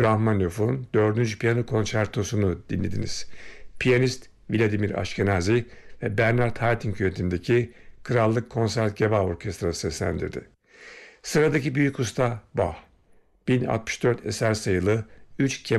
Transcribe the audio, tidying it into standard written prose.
Rahmanov'un 4. Piyano Konçertosu'nu dinlediniz. Piyanist Vladimir Ashkenazi ve Bernard Haitink yönetimindeki Krallık Konsertgebouw Orkestrası seslendirdi. Sıradaki büyük usta Bach. 1064 eser sayılı 3